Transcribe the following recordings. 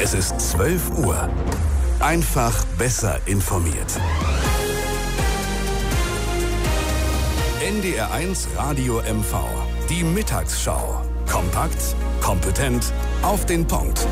Es ist 12 Uhr. Einfach besser informiert. NDR1 Radio MV. Die Mittagsschau. Kompakt, kompetent, auf den Punkt.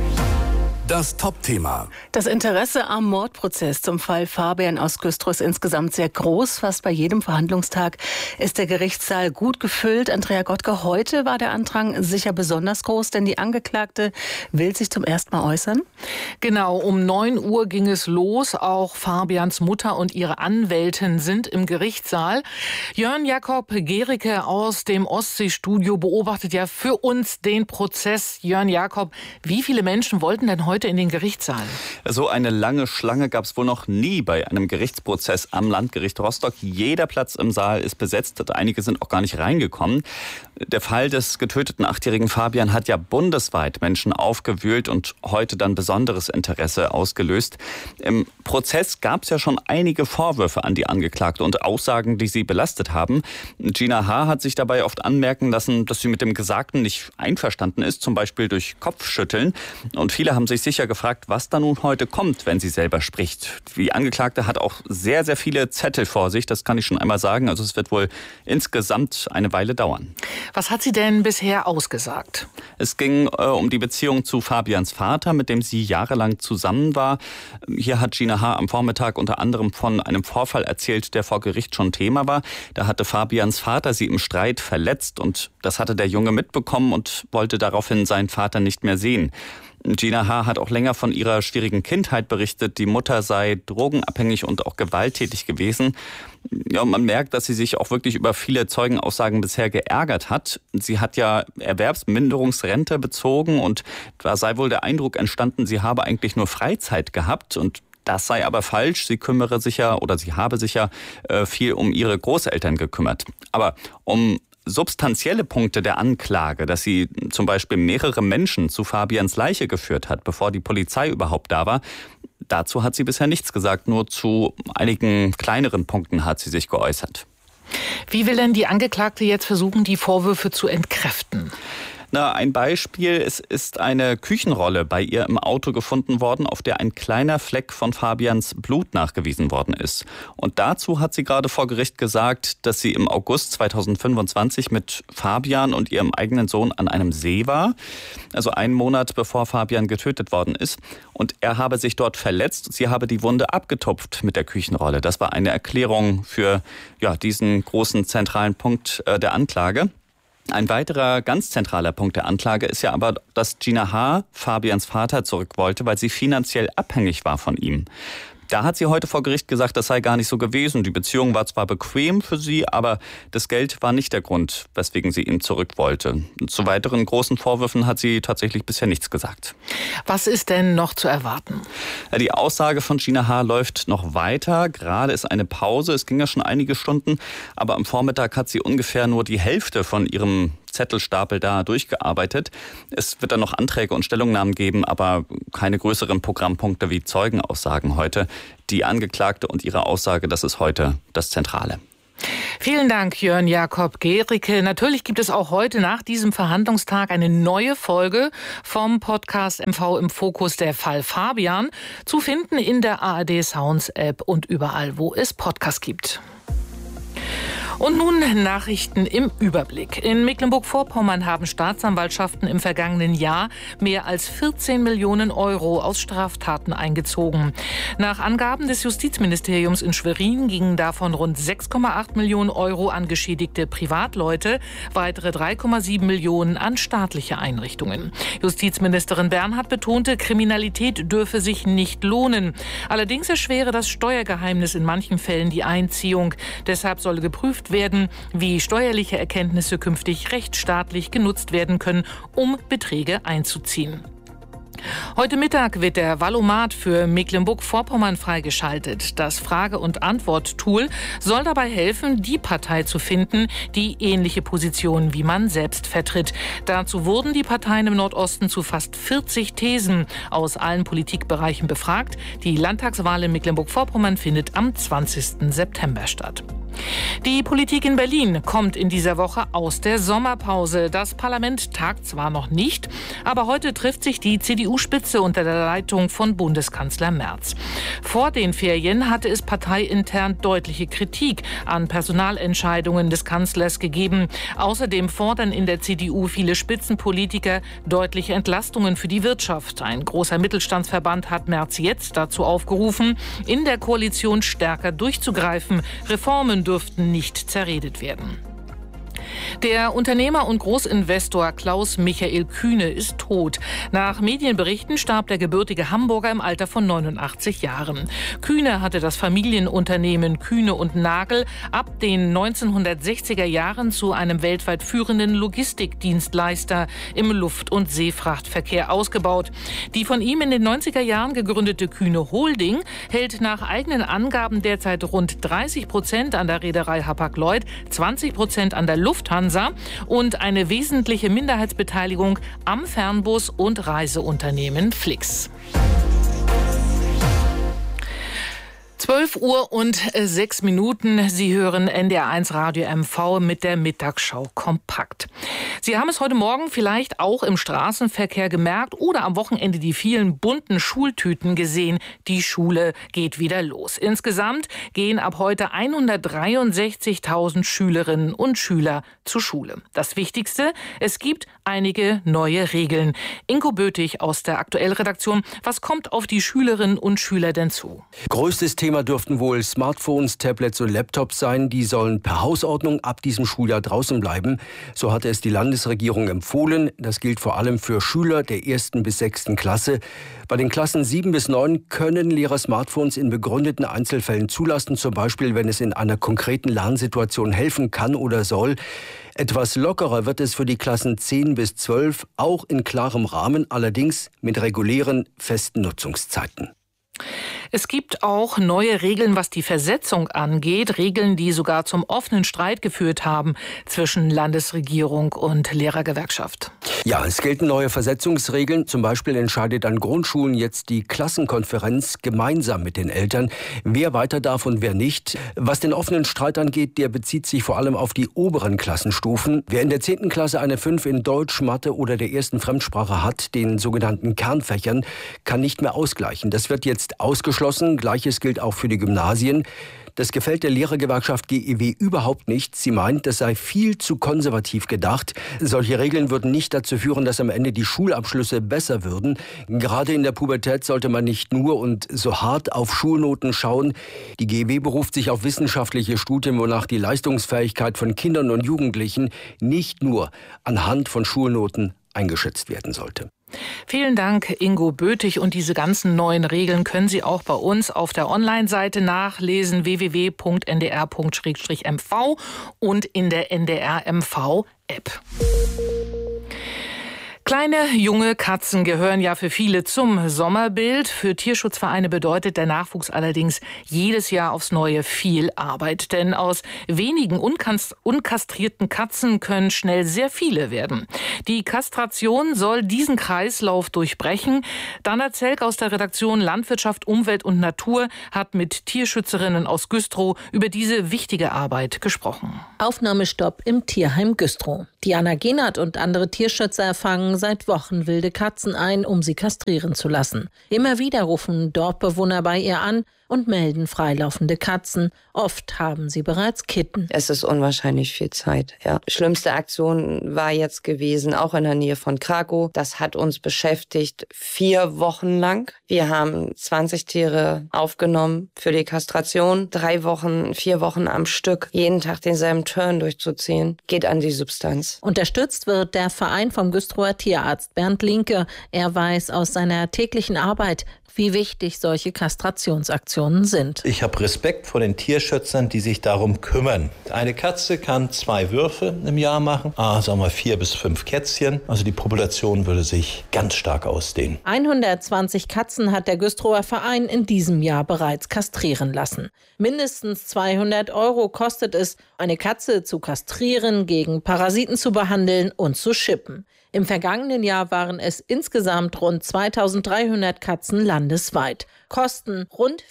Das Top-Thema. Das Interesse am Mordprozess zum Fall Fabian aus Güstrow ist insgesamt sehr groß. Fast bei jedem Verhandlungstag ist der Gerichtssaal gut gefüllt. Andrea Gottke, heute war der Andrang sicher besonders groß, denn die Angeklagte will sich zum ersten Mal äußern. Genau, um 9 Uhr ging es los. Auch Fabians Mutter und ihre Anwältin sind im Gerichtssaal. Jörn Jakob Gericke aus dem Ostseestudio beobachtet ja für uns den Prozess. Jörn Jakob, wie viele Menschen wollten denn heute in den Gerichtssaal? So eine lange Schlange gab es wohl noch nie bei einem Gerichtsprozess am Landgericht Rostock. Jeder Platz im Saal ist besetzt. Einige sind auch gar nicht reingekommen. Der Fall des getöteten 8-jährigen Fabian hat ja bundesweit Menschen aufgewühlt und heute dann besonderes Interesse ausgelöst. Im Prozess gab es ja schon einige Vorwürfe an die Angeklagte und Aussagen, die sie belastet haben. Gina H. hat sich dabei oft anmerken lassen, dass sie mit dem Gesagten nicht einverstanden ist, zum Beispiel durch Kopfschütteln. Und viele haben sich sicher gefragt, was da nun heute kommt, wenn sie selber spricht. Die Angeklagte hat auch sehr, sehr viele Zettel vor sich, das kann ich schon einmal sagen. Also es wird wohl insgesamt eine Weile dauern. Was hat sie denn bisher ausgesagt? Es ging um die Beziehung zu Fabians Vater, mit dem sie jahrelang zusammen war. Hier hat Gina H. am Vormittag unter anderem von einem Vorfall erzählt, der vor Gericht schon Thema war. Da hatte Fabians Vater sie im Streit verletzt und das hatte der Junge mitbekommen und wollte daraufhin seinen Vater nicht mehr sehen. Gina H. hat auch länger von ihrer schwierigen Kindheit berichtet. Die Mutter sei drogenabhängig und auch gewalttätig gewesen. Ja, und man merkt, dass sie sich auch wirklich über viele Zeugenaussagen bisher geärgert hat. Sie hat ja Erwerbsminderungsrente bezogen und da sei wohl der Eindruck entstanden, sie habe eigentlich nur Freizeit gehabt und das sei aber falsch. Sie kümmere sich ja oder sie habe sich ja viel um ihre Großeltern gekümmert. Aber um substanzielle Punkte der Anklage, dass sie zum Beispiel mehrere Menschen zu Fabians Leiche geführt hat, bevor die Polizei überhaupt da war, dazu hat sie bisher nichts gesagt. Nur zu einigen kleineren Punkten hat sie sich geäußert. Wie will denn die Angeklagte jetzt versuchen, die Vorwürfe zu entkräften? Na, ein Beispiel, es ist eine Küchenrolle bei ihr im Auto gefunden worden, auf der ein kleiner Fleck von Fabians Blut nachgewiesen worden ist. Und dazu hat sie gerade vor Gericht gesagt, dass sie im August 2025 mit Fabian und ihrem eigenen Sohn an einem See war, also einen Monat bevor Fabian getötet worden ist. Und er habe sich dort verletzt, sie habe die Wunde abgetupft mit der Küchenrolle. Das war eine Erklärung für diesen großen zentralen Punkt der Anklage. Ein weiterer ganz zentraler Punkt der Anklage ist ja aber, dass Gina H. Fabians Vater zurück wollte, weil sie finanziell abhängig war von ihm. Da hat sie heute vor Gericht gesagt, das sei gar nicht so gewesen. Die Beziehung war zwar bequem für sie, aber das Geld war nicht der Grund, weswegen sie ihn zurück wollte. Zu weiteren großen Vorwürfen hat sie tatsächlich bisher nichts gesagt. Was ist denn noch zu erwarten? Die Aussage von Gina H. läuft noch weiter. Gerade ist eine Pause. Es ging ja schon einige Stunden, aber am Vormittag hat sie ungefähr nur die Hälfte von ihrem Zettelstapel da durchgearbeitet. Es wird dann noch Anträge und Stellungnahmen geben, aber keine größeren Programmpunkte wie Zeugenaussagen heute. Die Angeklagte und ihre Aussage, das ist heute das Zentrale. Vielen Dank, Jörn Jakob Gericke. Natürlich gibt es auch heute nach diesem Verhandlungstag eine neue Folge vom Podcast MV im Fokus, der Fall Fabian, zu finden in der ARD Sounds App und überall, wo es Podcasts gibt. Und nun Nachrichten im Überblick. In Mecklenburg-Vorpommern haben Staatsanwaltschaften im vergangenen Jahr mehr als 14 Millionen Euro aus Straftaten eingezogen. Nach Angaben des Justizministeriums in Schwerin gingen davon rund 6,8 Millionen Euro an geschädigte Privatleute, weitere 3,7 Millionen an staatliche Einrichtungen. Justizministerin Bernhardt betonte, Kriminalität dürfe sich nicht lohnen. Allerdings erschwere das Steuergeheimnis in manchen Fällen die Einziehung. Deshalb solle geprüft werden, wie steuerliche Erkenntnisse künftig rechtsstaatlich genutzt werden können, um Beträge einzuziehen. Heute Mittag wird der Valomat für Mecklenburg-Vorpommern freigeschaltet. Das Frage- und Antwort-Tool soll dabei helfen, die Partei zu finden, die ähnliche Positionen wie man selbst vertritt. Dazu wurden die Parteien im Nordosten zu fast 40 Thesen aus allen Politikbereichen befragt. Die Landtagswahl in Mecklenburg-Vorpommern findet am 20. September statt. Die Politik in Berlin kommt in dieser Woche aus der Sommerpause. Das Parlament tagt zwar noch nicht, aber heute trifft sich die CDU-Spitze unter der Leitung von Bundeskanzler Merz. Vor den Ferien hatte es parteiintern deutliche Kritik an Personalentscheidungen des Kanzlers gegeben. Außerdem fordern in der CDU viele Spitzenpolitiker deutliche Entlastungen für die Wirtschaft. Ein großer Mittelstandsverband hat Merz jetzt dazu aufgerufen, in der Koalition stärker durchzugreifen. Reformen dürften nicht zerredet werden. Der Unternehmer und Großinvestor Klaus Michael Kühne ist tot. Nach Medienberichten starb der gebürtige Hamburger im Alter von 89 Jahren. Kühne hatte das Familienunternehmen Kühne und Nagel ab den 1960er Jahren zu einem weltweit führenden Logistikdienstleister im Luft- und Seefrachtverkehr ausgebaut. Die von ihm in den 90er Jahren gegründete Kühne Holding hält nach eigenen Angaben derzeit rund 30% an der Reederei Hapag-Lloyd, 20% an der Lufthansa und eine wesentliche Minderheitsbeteiligung am Fernbus- und Reiseunternehmen Flix. 12:06 Sie hören NDR1 Radio MV mit der Mittagsschau kompakt. Sie haben es heute Morgen vielleicht auch im Straßenverkehr gemerkt oder am Wochenende die vielen bunten Schultüten gesehen. Die Schule geht wieder los. Insgesamt gehen ab heute 163.000 Schülerinnen und Schüler zur Schule. Das Wichtigste, es gibt einige neue Regeln. Ingo Bötig aus der Aktuellredaktion. Was kommt auf die Schülerinnen und Schüler denn zu? Größtes Thema dürften wohl Smartphones, Tablets und Laptops sein. Die sollen per Hausordnung ab diesem Schuljahr draußen bleiben. So hatte es die Landesregierung empfohlen. Das gilt vor allem für Schüler der 1. bis 6. Klasse. Bei den Klassen 7 bis 9 können Lehrer Smartphones in begründeten Einzelfällen zulassen. Zum Beispiel, wenn es in einer konkreten Lernsituation helfen kann oder soll. Etwas lockerer wird es für die Klassen 10 bis 12, auch in klarem Rahmen, allerdings mit regulären, festen Nutzungszeiten. Es gibt auch neue Regeln, was die Versetzung angeht. Regeln, die sogar zum offenen Streit geführt haben zwischen Landesregierung und Lehrergewerkschaft. Ja, es gelten neue Versetzungsregeln. Zum Beispiel entscheidet an Grundschulen jetzt die Klassenkonferenz gemeinsam mit den Eltern, wer weiter darf und wer nicht. Was den offenen Streit angeht, der bezieht sich vor allem auf die oberen Klassenstufen. Wer in der 10. Klasse eine 5 in Deutsch, Mathe oder der ersten Fremdsprache hat, den sogenannten Kernfächern, kann nicht mehr ausgleichen. Das wird jetzt ausgeschlossen. Gleiches gilt auch für die Gymnasien. Das gefällt der Lehrergewerkschaft GEW überhaupt nicht. Sie meint, das sei viel zu konservativ gedacht. Solche Regeln würden nicht dazu führen, dass am Ende die Schulabschlüsse besser würden. Gerade in der Pubertät sollte man nicht nur und so hart auf Schulnoten schauen. Die GEW beruft sich auf wissenschaftliche Studien, wonach die Leistungsfähigkeit von Kindern und Jugendlichen nicht nur anhand von Schulnoten eingeschätzt werden sollte. Vielen Dank, Ingo Bötig. Und diese ganzen neuen Regeln können Sie auch bei uns auf der Online-Seite nachlesen, www.ndr.mv und in der NDR-MV-App. Kleine, junge Katzen gehören ja für viele zum Sommerbild. Für Tierschutzvereine bedeutet der Nachwuchs allerdings jedes Jahr aufs Neue viel Arbeit. Denn aus wenigen unkastrierten Katzen können schnell sehr viele werden. Die Kastration soll diesen Kreislauf durchbrechen. Dana Zelk aus der Redaktion Landwirtschaft, Umwelt und Natur hat mit Tierschützerinnen aus Güstrow über diese wichtige Arbeit gesprochen. Aufnahmestopp im Tierheim Güstrow. Diana Genert und andere Tierschützer fangen seit Wochen wilde Katzen ein, um sie kastrieren zu lassen. Immer wieder rufen Dorfbewohner bei ihr an und melden freilaufende Katzen. Oft haben sie bereits Kitten. Es ist unwahrscheinlich viel Zeit, ja. Schlimmste Aktion war jetzt gewesen, auch in der Nähe von Krakow. Das hat uns beschäftigt 4 Wochen lang. Wir haben 20 Tiere aufgenommen für die Kastration. 3 Wochen, 4 Wochen am Stück, jeden Tag denselben Turn durchzuziehen, geht an die Substanz. Unterstützt wird der Verein vom Güstrower Tierarzt Bernd Linke. Er weiß aus seiner täglichen Arbeit, wie wichtig solche Kastrationsaktionen sind. Ich habe Respekt vor den Tierschützern, die sich darum kümmern. Eine Katze kann 2 Würfe im Jahr machen, sagen wir 4 bis 5 Kätzchen. Also die Population würde sich ganz stark ausdehnen. 120 Katzen hat der Güstrower Verein in diesem Jahr bereits kastrieren lassen. Mindestens 200 € kostet es, eine Katze zu kastrieren, gegen Parasiten zu behandeln und zu schippen. Im vergangenen Jahr waren es insgesamt rund 2300 Katzen landesweit. Kosten rund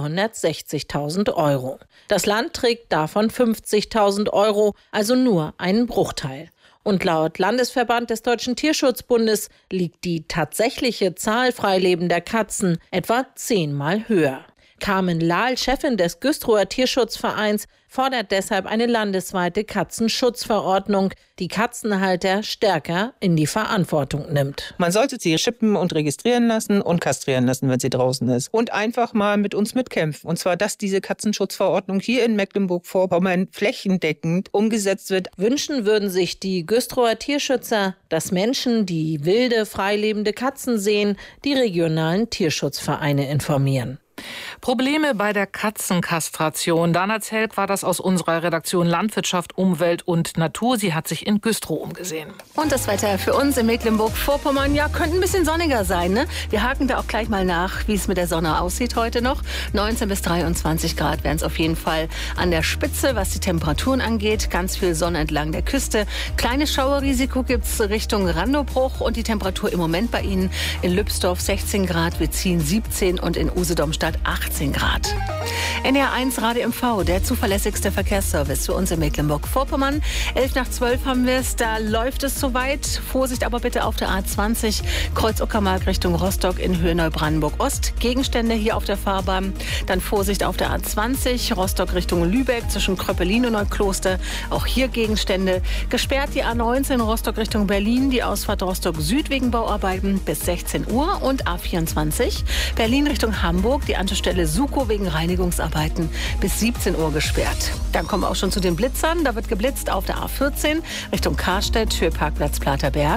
460.000 €. Das Land trägt davon 50.000 €, also nur einen Bruchteil. Und laut Landesverband des Deutschen Tierschutzbundes liegt die tatsächliche Zahl freilebender Katzen etwa 10-mal höher. Carmen Lahl, Chefin des Güstrower Tierschutzvereins, fordert deshalb eine landesweite Katzenschutzverordnung, die Katzenhalter stärker in die Verantwortung nimmt. Man sollte sie chippen und registrieren lassen und kastrieren lassen, wenn sie draußen ist. Und einfach mal mit uns mitkämpfen. Und zwar, dass diese Katzenschutzverordnung hier in Mecklenburg-Vorpommern flächendeckend umgesetzt wird. Wünschen würden sich die Güstrower Tierschützer, dass Menschen, die wilde, freilebende Katzen sehen, die regionalen Tierschutzvereine informieren. Probleme bei der Katzenkastration. Dana Zelb war das aus unserer Redaktion Landwirtschaft, Umwelt und Natur. Sie hat sich in Güstrow umgesehen. Und das Wetter für uns in Mecklenburg-Vorpommern, ja, könnte ein bisschen sonniger sein, ne? Wir haken da auch gleich mal nach, wie es mit der Sonne aussieht heute noch. 19 bis 23 Grad wären es auf jeden Fall an der Spitze, was die Temperaturen angeht. Ganz viel Sonne entlang der Küste. Kleines Schauerrisiko gibt es Richtung Randobruch und die Temperatur im Moment bei Ihnen in Lübsdorf 16 Grad, wir ziehen 17 und in Usedomstadt 18 Grad. NR1 Radio MV, der zuverlässigste Verkehrsservice für uns in Mecklenburg-Vorpommern. 11 nach 12 haben wir es, da läuft es soweit. Vorsicht aber bitte auf der A20, Kreuz Uckermark Richtung Rostock in Höhe Neubrandenburg-Ost. Gegenstände hier auf der Fahrbahn. Dann Vorsicht auf der A20, Rostock Richtung Lübeck zwischen Kröppelin und Neukloster. Auch hier Gegenstände. Gesperrt die A19 Rostock Richtung Berlin, die Ausfahrt Rostock Süd wegen Bauarbeiten bis 16 Uhr. Und A24 Berlin Richtung Hamburg, die Anschlussstelle Sukow wegen Reinigungsarbeiten bis 17 Uhr gesperrt. Dann kommen wir auch schon zu den Blitzern. Da wird geblitzt auf der A14 Richtung Karstedt, Höhe Parkplatz Platerberg.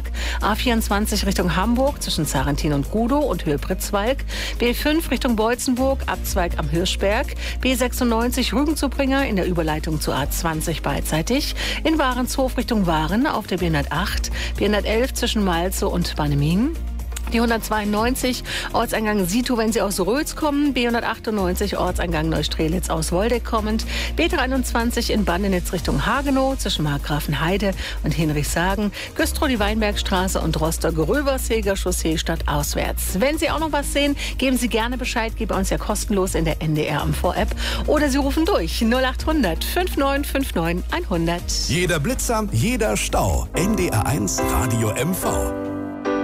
A24 Richtung Hamburg zwischen Zarentin und Gudow und Höhe Pritzwalk. B5 Richtung Beutzenburg, Abzweig am Hirschberg. B96 Rügen-Zubringer in der Überleitung zu A20 beidseitig. In Warenshof Richtung Waren auf der B108. B111 zwischen Malzow und Bannemingen. Die 192 Ortseingang Situ, wenn Sie aus Rötz kommen. B198 Ortseingang Neustrelitz aus Woldeck kommend. B23 in Bandenitz Richtung Hagenow zwischen Markgrafenheide und Hinrichshagen. Güstrow die Weinbergstraße und Rostock-Röverseger Chaussee stadtauswärts. Wenn Sie auch noch was sehen, geben Sie gerne Bescheid. Geben uns ja kostenlos in der NDR MV-App. Oder Sie rufen durch 0800 5959 100. Jeder Blitzer, jeder Stau. NDR1 Radio MV.